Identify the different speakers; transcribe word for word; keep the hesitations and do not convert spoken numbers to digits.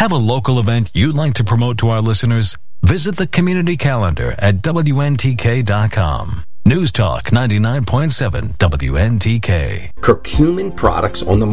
Speaker 1: Have a local event you'd like to promote to our listeners? Visit the community calendar at W N T K dot com. News Talk ninety-nine point seven W N T K.
Speaker 2: Curcumin products on the